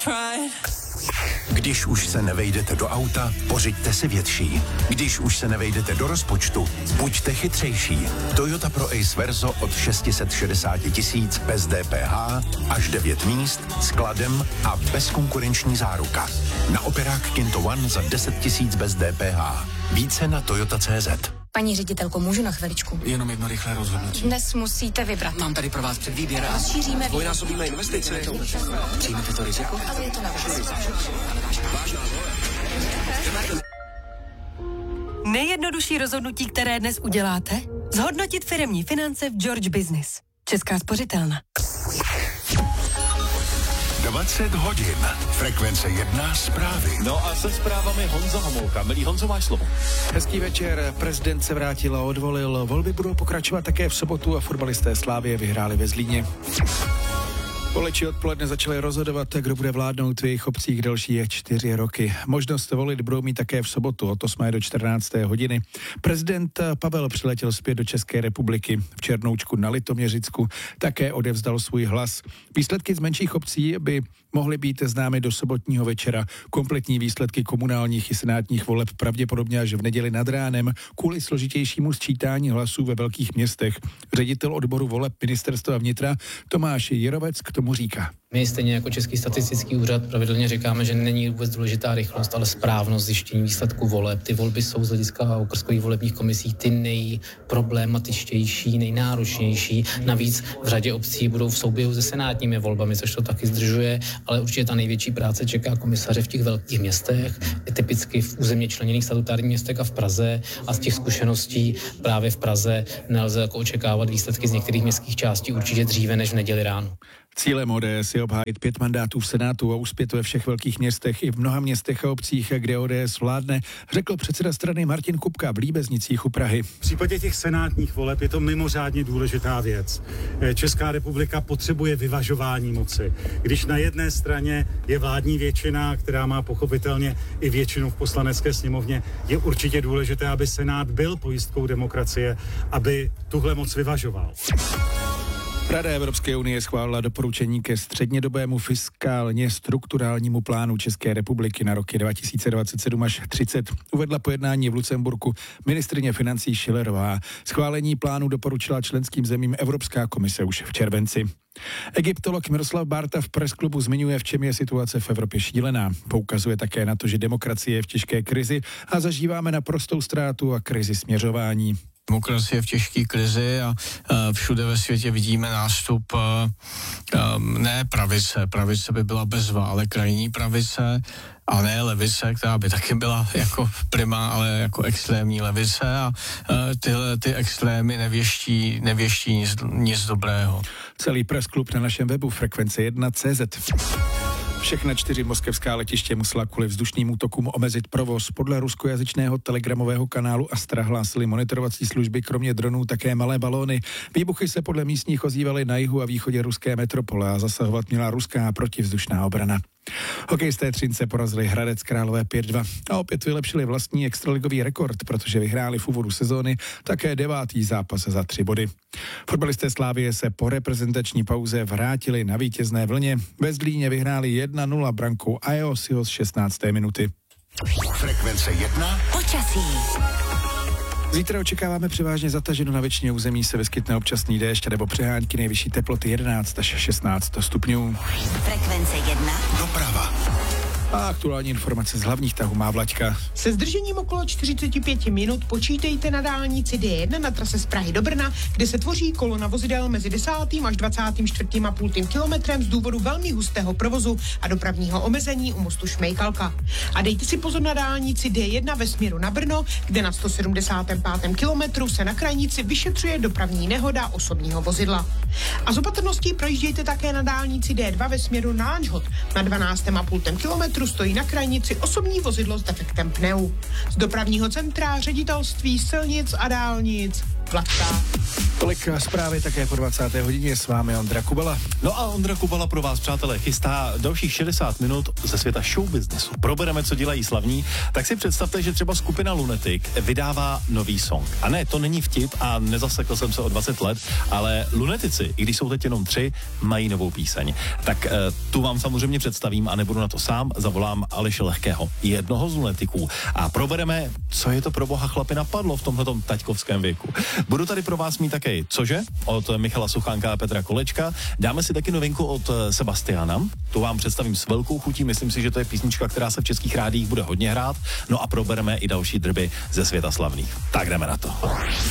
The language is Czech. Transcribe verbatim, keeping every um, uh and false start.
Když už se nevejdete do auta, pořiďte si větší. Když už se nevejdete do rozpočtu, buďte chytřejší. Toyota Pro Ace Verso od šest set šedesát tisíc bez D P H, až devět míst, skladem a bezkonkurenční záruka. Na operák Kinto One za deset tisíc bez D P H. Více na toyota tečka cé zet. Paní ředitelko, můžu na chviličku? Jenom jedno rychlé rozhodnutí. Dnes musíte vybrat. Mám tady pro vás předvýběr a rozšíříme dvojnásobíme investice. Přijmete to riziko? Ale je to na vás. Nejjednodušší rozhodnutí, které dnes uděláte? Zhodnotit firemní finance v George Business. Česká spořitelna. dvacet hodin. Frekvence jedna zprávy. No a se zprávami Honza Homolka. Milý Honzo, máš slovo. Hezký večer. Prezident se vrátil a odvolil. Volby budou pokračovat také v sobotu a fotbalisté Slávie vyhráli ve Zlíně. Voliči odpoledne začali rozhodovat, kdo bude vládnout v jejich obcích další čtyři roky. Možnost volit budou mít také v sobotu od osmé do čtrnácté hodiny. Prezident Pavel přiletěl zpět do České republiky. V Černoučku na Litoměřicku také odevzdal svůj hlas. Výsledky z menších obcí by mohly být známy do sobotního večera. Kompletní výsledky komunálních i senátních voleb pravděpodobně až v neděli nad ránem kvůli složitějšímu sčítání hlasů ve velkých městech. Ředitel odboru voleb ministerstva vnitra Tomáš Jirovec k tomu říká. My stejně jako Český statistický úřad pravidelně říkáme, že není vůbec důležitá rychlost, ale správnost zjištění výsledků voleb. Ty volby jsou z hlediska okrskových volebních komisí ty nejproblematičtější, nejnáročnější. Navíc v řadě obcí budou v souběhu se senátními volbami, což to taky zdržuje, ale určitě ta největší práce čeká komisaře v těch velkých městech, typicky v územně členěných statutárních městech a v Praze, a z těch zkušeností právě v Praze nelze jako očekávat výsledky z některých městských částí určitě dříve než v neděli ráno. Cílem O D S je obhájit pět mandátů v Senátu a uspět ve všech velkých městech i v mnoha městech a obcích, kde O D S vládne, řekl předseda strany Martin Kupka v Líbeznicích u Prahy. V případě těch senátních voleb je to mimořádně důležitá věc. Česká republika potřebuje vyvažování moci. Když na jedné straně je vládní většina, která má pochopitelně i většinu v poslanecké sněmovně, je určitě důležité, aby Senát byl pojistkou demokracie, aby tuhle moc vyvažoval. Rada Evropské unie schválila doporučení ke střednědobému fiskálně strukturálnímu plánu České republiky na roky dva tisíce dvacet sedm až třicet. Uvedla po jednání v Lucemburku ministryně financí Schillerová. Schválení plánu doporučila členským zemím Evropská komise už v červenci. Egyptolog Miroslav Bárta v Pressklubu zmiňuje, v čem je situace v Evropě šílená. Poukazuje také na to, že demokracie je v těžké krizi a zažíváme naprostou ztrátu a krizi směřování. Demokracie v těžké krizi a uh, všude ve světě vidíme nástup uh, um, ne pravice, pravice by byla bezva, ale krajní pravice a ne levice, která by taky byla jako prima, ale jako extrémní levice a uh, tyhle ty extrémy nevěští, nevěští nic, nic dobrého. Celý Pressklub na našem webu frekvence jedna tečka cé zet. Všechna čtyři moskevská letiště musela kvůli vzdušným útokům omezit provoz. Podle ruskojazyčného telegramového kanálu Astra hlásily monitorovací služby kromě dronů také malé balóny. Výbuchy se podle místních ozývaly na jihu a východě ruské metropole a zasahovat měla ruská protivzdušná obrana. Hokejisté Třince porazili Hradec Králové pět dva a opět vylepšili vlastní extraligový rekord, protože vyhráli v úvodu sezóny také devátý zápas za tři body. Fotbalisté Slávie se po reprezentační pauze vrátili na vítězné vlně. Ve Zlíně vyhráli jedna nula brankou Ajosiho z šestnácté minuty. Frekvence jedna. Počasí. Zítra očekáváme převážně zataženo, na většině území se vyskytne občasný déšť nebo přehánky, nejvyšší teploty jedenáct až šestnáct stupňů. Frekvence jedna. Doprava. A aktuální informace z hlavních tahů má Vlaďka. Se zdržením okolo čtyřicet pět minut počítejte na dálnici D jedna na trase z Prahy do Brna, kde se tvoří kolona vozidel mezi desátým až dvacátým čtvrtým a půl kilometrem z důvodu velmi hustého provozu a dopravního omezení u mostu Šmejkalka. A dejte si pozor na dálnici D jedna ve směru na Brno, kde na sto sedmdesátém pátém kilometru se na krajnici vyšetřuje dopravní nehoda osobního vozidla. A z opatrností projíždějte také na dálnici D dva ve směru na Anžhot. Na dvanáctém a půl kilometru stojí na krajnici osobní vozidlo s defektem pneu. Z dopravního centra ředitelství silnic a dálnic Vlaďka. Tolik zprávy také po dvacáté hodině, s vámi Ondra Kubala. No a Ondra Kubala pro vás, přátelé, chystá dalších šedesát minut ze světa showbiznesu. Probereme, co dělají slavní. Tak si představte, že třeba skupina Lunatic vydává nový song. A ne, to není vtip a nezasekl jsem se o dvacet let, ale Lunatici, i když jsou teď jenom tři, mají novou píseň. Tak e, tu vám samozřejmě představím a nebudu na to sám, zavolám Aleše Lehkého, jednoho z Lunatiků, a probereme, co je to pro boha chlapi napadlo v tomhletom taťkovském věku. Budu tady pro vás mít také Cože od Michala Suchánka a Petra Kolečka. Dáme si taky novinku od Sebastiana. Tu vám představím s velkou chutí. Myslím si, že to je písnička, která se v českých rádiích bude hodně hrát. No a probereme i další drby ze světa slavných. Tak jdeme na to.